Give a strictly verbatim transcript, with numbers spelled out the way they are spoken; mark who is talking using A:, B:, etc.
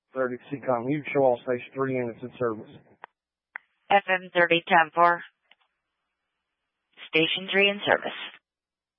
A: thirty Seacom Mutual, all station three units in service.
B: F M thirty ten four, station three in service.